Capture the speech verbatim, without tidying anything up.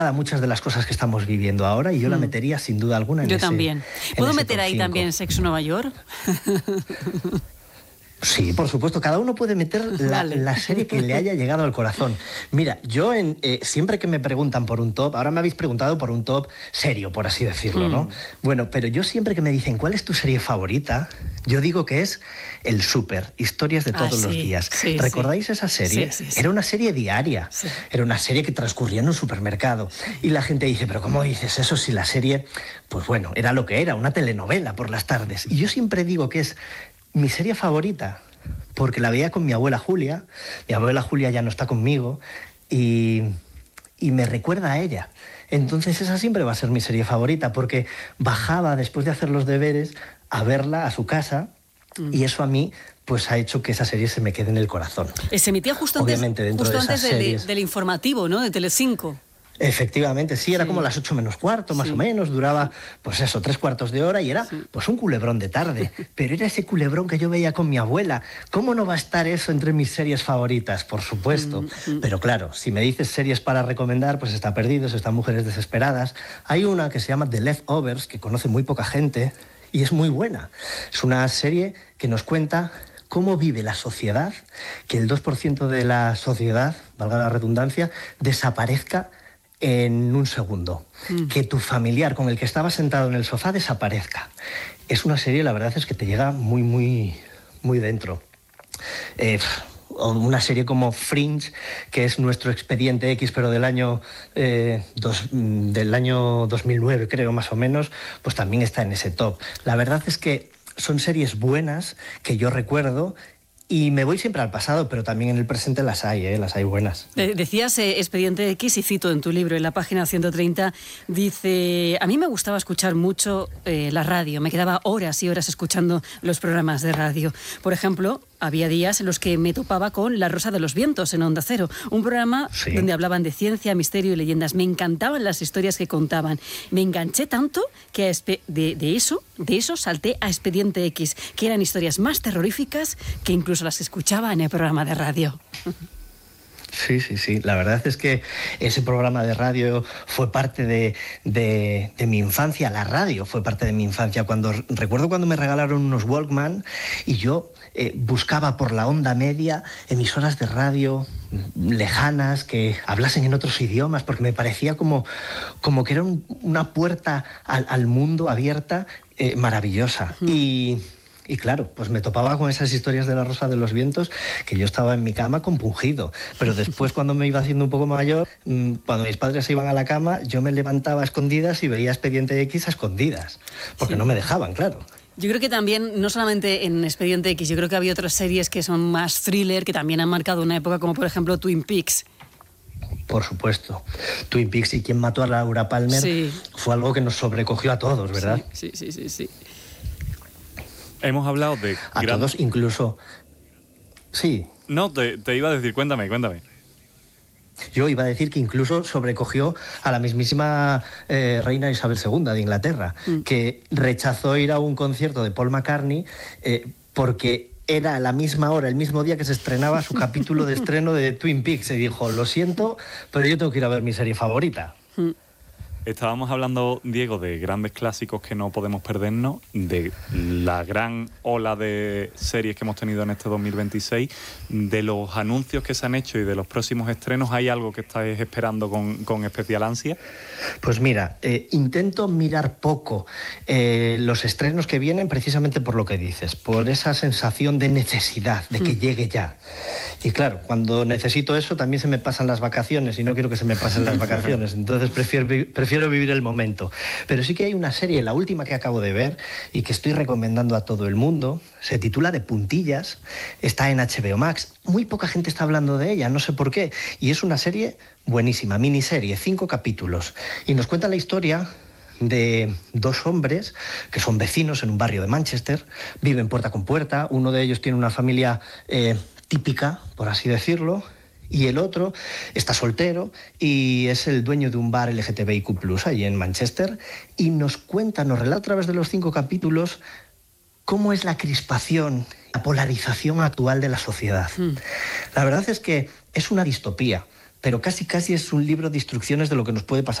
a muchas de las cosas que estamos viviendo ahora y yo mm. la metería sin duda alguna en yo ese Yo también. ¿Puedo meter ahí cinco. También Sexo Nueva York? Sí, por supuesto, cada uno puede meter la, la serie que le haya llegado al corazón. Mira, yo en, eh, siempre que me preguntan por un top, ahora me habéis preguntado por un top serio, por así decirlo, ¿no? Mm. Bueno, pero yo siempre que me dicen ¿cuál es tu serie favorita? Yo digo que es El Súper, Historias de todos ah, sí, los días. Sí, ¿Recordáis sí. esa serie? Sí, sí, sí. Era una serie diaria, sí. era una serie que transcurría en un supermercado. Y la gente dice, pero ¿cómo dices eso si la serie, pues bueno, era lo que era, una telenovela por las tardes? Y yo siempre digo que es mi serie favorita, porque la veía con mi abuela Julia. Mi abuela Julia ya no está conmigo y, y me recuerda a ella. Entonces esa siempre va a ser mi serie favorita, porque bajaba después de hacer los deberes a verla a su casa mm. y eso a mí pues ha hecho que esa serie se me quede en el corazón. Se emitía justo antes, Obviamente, dentro justo de antes esas del, series... del informativo, ¿no? De Telecinco. Efectivamente, sí, era sí. como las ocho menos cuarto, más sí. o menos, duraba, pues eso, tres cuartos de hora y era sí. pues un culebrón de tarde. Pero era ese culebrón que yo veía con mi abuela. ¿Cómo no va a estar eso entre mis series favoritas? Por supuesto. Mm-hmm. Pero claro, si me dices series para recomendar, pues está Perdidos, está Mujeres Desesperadas. Hay una que se llama The Leftovers, que conoce muy poca gente y es muy buena. Es una serie que nos cuenta cómo vive la sociedad, que el dos por ciento de la sociedad, valga la redundancia, desaparezca en un segundo, mm. que tu familiar con el que estaba sentado en el sofá desaparezca. Es una serie, la verdad es que te llega muy, muy, muy dentro. Eh, una serie como Fringe, que es nuestro Expediente X, pero del año, eh, dos, del año dos mil nueve, creo, más o menos, pues también está en ese top. La verdad es que son series buenas que yo recuerdo. Y me voy siempre al pasado, pero también en el presente las hay, ¿eh? Las hay buenas. Decías eh, Expediente X, y cito en tu libro, en la página ciento treinta, dice, a mí me gustaba escuchar mucho eh, la radio, me quedaba horas y horas escuchando los programas de radio. Por ejemplo, había días en los que me topaba con La Rosa de los Vientos en Onda Cero, un programa sí. donde hablaban de ciencia, misterio y leyendas. Me encantaban las historias que contaban. Me enganché tanto que a de, de, eso, de eso salté a Expediente X, que eran historias más terroríficas que incluso las escuchaba en el programa de radio. Sí, sí, sí. La verdad es que ese programa de radio fue parte de, de, de mi infancia. La radio fue parte de mi infancia. Cuando recuerdo cuando me regalaron unos Walkman y yo eh, buscaba por la onda media emisoras de radio lejanas que hablasen en otros idiomas, porque me parecía como, como que era un, una puerta al, al mundo abierta eh, maravillosa. Mm. Y... Y claro, pues me topaba con esas historias de La Rosa de los Vientos, que yo estaba en mi cama compungido. Pero después, cuando me iba haciendo un poco mayor, cuando mis padres se iban a la cama, yo me levantaba a escondidas y veía Expediente X a escondidas, porque sí. no me dejaban, claro. Yo creo que también, no solamente en Expediente X, yo creo que había otras series que son más thriller, que también han marcado una época, como por ejemplo Twin Peaks. Por supuesto. Twin Peaks y Quién mató a Laura Palmer sí. fue algo que nos sobrecogió a todos, ¿verdad? Sí, sí, sí, sí. sí. Hemos hablado de... A gran... todos, incluso... Sí. No, te, te iba a decir, cuéntame, cuéntame. Yo iba a decir que incluso sobrecogió a la mismísima eh, reina Isabel segunda de Inglaterra, mm. que rechazó ir a un concierto de Paul McCartney eh, porque era a la misma hora, el mismo día que se estrenaba su capítulo de estreno de Twin Peaks. Y dijo, lo siento, pero yo tengo que ir a ver mi serie favorita. Mm. Estábamos hablando, Diego, de grandes clásicos que no podemos perdernos, de la gran ola de series que hemos tenido en este dos mil veintiséis, de los anuncios que se han hecho y de los próximos estrenos. ¿Hay algo que estáis esperando con, con especial ansia? Pues mira, eh, intento mirar poco eh, los estrenos que vienen precisamente por lo que dices, por esa sensación de necesidad, de que mm. llegue ya. Y claro, cuando necesito eso también se me pasan las vacaciones y no quiero que se me pasen las vacaciones, entonces prefiero, prefiero vivir el momento. Pero sí que hay una serie, la última que acabo de ver y que estoy recomendando a todo el mundo, se titula De Puntillas, está en H B O Max, muy poca gente está hablando de ella, no sé por qué, y es una serie buenísima, miniserie, cinco capítulos, y nos cuenta la historia de dos hombres que son vecinos en un barrio de Manchester, viven puerta con puerta, uno de ellos tiene una familia eh, típica, por así decirlo, y el otro está soltero y es el dueño de un bar L G T B I Q plus, allí en Manchester, y nos cuenta, nos relata a través de los cinco capítulos cómo es la crispación, la polarización actual de la sociedad. Mm. La verdad es que es una distopía, pero casi casi es un libro de instrucciones de lo que nos puede pasar